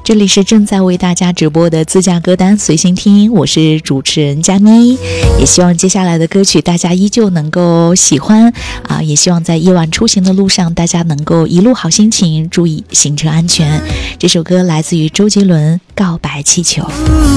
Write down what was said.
这里是正在为大家直播的自驾歌单随心听，我是主持人佳妮，也希望接下来的歌曲大家依旧能够喜欢啊，也希望在夜晚出行的路上大家能够一路好心情，注意行车安全。这首歌来自于周杰伦《告白气球》。